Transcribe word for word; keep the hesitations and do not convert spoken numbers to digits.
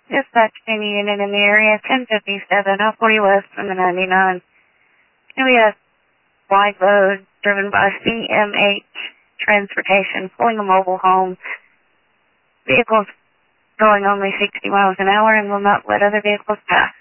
Dispatching unit in the area, ten fifty-seven, up forty West from the ninety-nine. And we have wide load driven by C M H Transportation, pulling a mobile home. Vehicles going only sixty miles an hour and will not let other vehicles pass.